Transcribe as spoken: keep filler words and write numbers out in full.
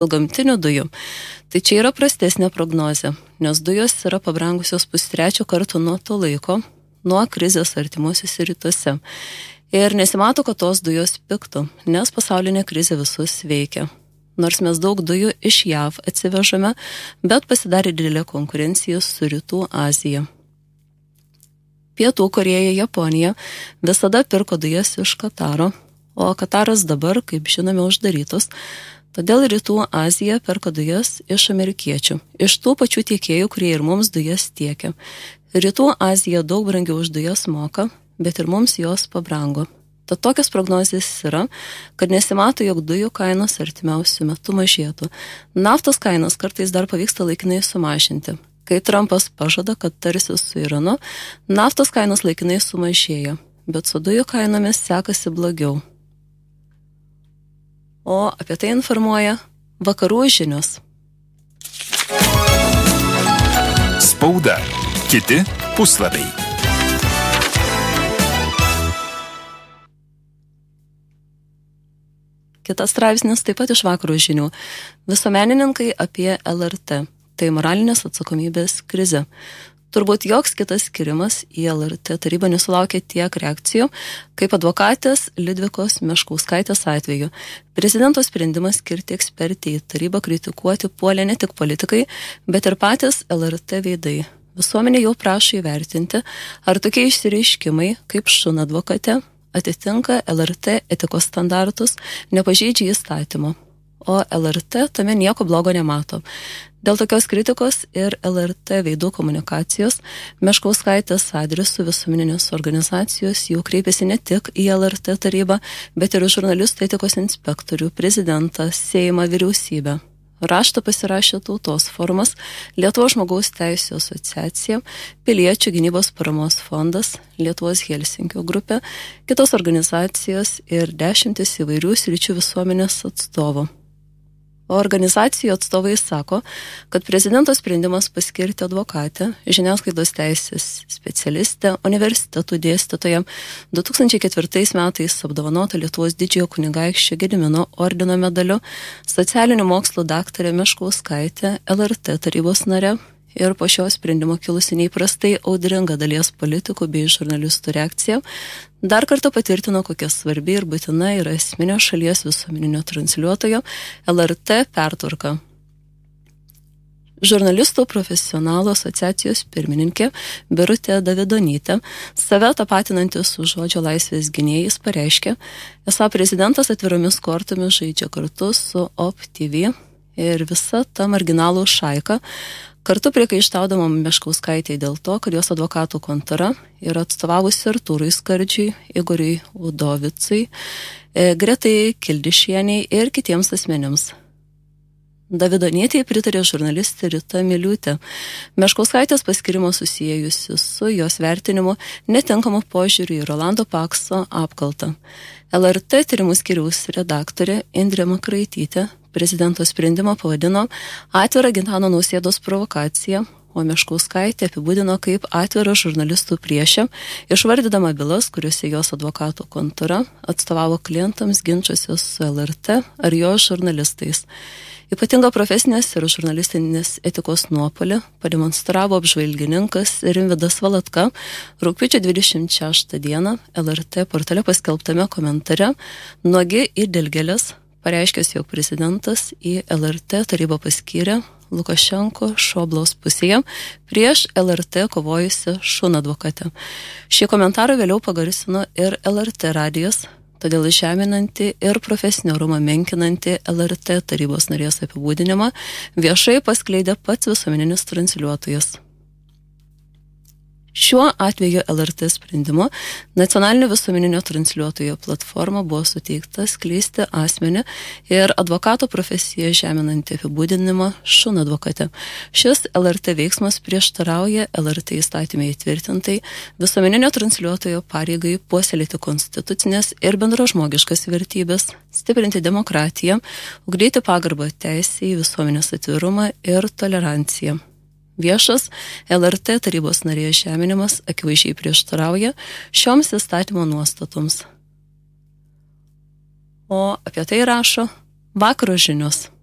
gamtinių dujų, tai čia yra prastesnė prognozė, nes dujos yra pabrangusios pustrečio karto nuo to laiko, nuo krizės artimuosiuose rytuose. Ir nesimato, kad tos dujos piktų, nes pasaulinė krizė visus veikia. Nors mes daug dujų iš J A V atsivežame, bet pasidarė didelė konkurencija su Rytų Azija. Pietų Korėja, Japonija visada pirko dujas iš Kataro, o Kataras dabar, kaip žinome, uždarytos. Todėl Rytų Azija perka dujas iš amerikiečių, iš tų pačių tiekėjų, kurie ir mums dujas tiekia. Rytų Azija daug brangiau už dujas moka, bet ir mums jos pabrango. Tad tokios prognozės yra, kad nesimato, jog dujų kainos artimiausių metų mažėtų. Naftos kainos kartais dar pavyksta laikinai sumažinti. Kai Trumpas pažada, kad tarsi su Iranu, naftos kainos laikinai sumažėjo, bet su dujų kainomis sekasi blogiau. O apie tai informuoja Vakarų žinios. Spauda. Kiti puslapiai. Kitas straipsnis taip pat iš Vakarų žinių. Visuomenininkai apie L R T. Tai moralinės atsakomybės krizė. Turbūt joks kitas skirimas į L R T tarybą nesulaukė tiek reakcijų, kaip advokatės Liudvikos Meškauskaitės atveju. Prezidento sprendimas skirti ekspertį į tarybą kritikuoti puolė ne tik politikai, bet ir patys L R T veidai. Visuomenė jau prašo įvertinti, ar tokie išsireiškimai, kaip šun advokate, atitinka L R T etikos standartus, nepažeidžia įstatymo. O L R T tame nieko blogo nemato. Dėl tokios kritikos ir L R T veidų komunikacijos Meškauskaitės adresu visuomeninės organizacijos jau kreipėsi ne tik į L R T tarybą, bet ir žurnalistų etikos inspektorių, prezidentą, Seimą, vyriausybę. Raštą pasirašė Tautos forumas, Lietuvos žmogaus teisių asociacija, Piliečių gynybos paramos fondas, Lietuvos Helsinkio grupė, kitos organizacijos ir dešimtis įvairių sričių visuomenės atstovų. O organizacijų atstovai sako, kad prezidento sprendimas paskirti advokatę, žiniasklaidos teisės specialistę, universitetų dėstytoją, du tūkstančiai ketvirtais metais apdovanota Lietuvos didžiojo kunigaikščio Gedimino ordino medaliu, socialinių mokslų daktarė Meškauskaitė, L R T tarybos narė ir po šio sprendimo kilusi neįprastai audringa dalies politikų bei žurnalistų reakcija, dar kartą patvirtino, kokia svarbi ir būtina yra esminio šalies visuomeninio transliuotojo L R T pertvarka. Žurnalistų profesionalų asociacijos pirmininkė Birutė Davidonytė, save tapatinanti su žodžio laisvės gynėjais, pareiškė, esą prezidentas atviromis kortomis žaidžia kartu su O P T V ir visa ta marginalų šaika, kartu priekaištaudama Meškauskaitei dėl to, kad jos advokatų kontora yra atstovavusi Artūrui Skardžiui, Igoriui Udovicui, Gretai Kildišieniai ir kitiems asmenims. Davidonytei pritarė žurnalistė Rita Miliūtė. Meškauskaitės paskirimas susijėjusi su jos vertinimu netinkamu požiūriu į Rolando Pakso apkaltą. L R T tyrimų skyriaus redaktorė Indrė Makraitytė prezidento sprendimą pavadino atvirą Gitano Nausėdos provokaciją, o Meškauskaitė apibūdino kaip atvirą žurnalistų priešę, išvardydama bylas, kuriuose jos advokatų kontora atstovavo klientams ginčuose su L R T ar jos žurnalistais. Ypatinga profesinės ir žurnalistinės etikos nuopolį pademonstravo apžvalgininkas Rimvydas Valatka rugpjūčio dvidešimt šeštą dieną L R T portale paskelbtame komentare Nuogi į dilgėles, pareiškęs, jog prezidentas į L R T tarybą paskyrė Lukašenko Šoblaus pusėje prieš L R T kovojusią šun advokatę. Šį komentarą vėliau pagarsino ir L R T radijas, todėl žeminanti ir profesinio orumą menkinanti L R T tarybos narės apibūdinimą viešai paskleidė pats visuomeninis transliuotojas. Šiuo atveju L R T sprendimu nacionalinio visuomeninio transliuotojo platforma buvo suteikta skleisti asmenį ir advokato profesiją žeminantį apibūdinimą šun advokate. Šis L R T veiksmas prieštarauja L R T įstatymai įtvirtintai visuomeninio transliuotojo pareigai puoselėti konstitucinės ir bendražmogiškas vertybės, stiprinti demokratiją, ugdyti pagarbą teisę į visuomenės atvirumą ir toleranciją. Viešas L R T tarybos narės žeminimas akivaizdžiai prieštarauja šioms įstatymo nuostatoms. O apie tai rašo Vakarų žinios.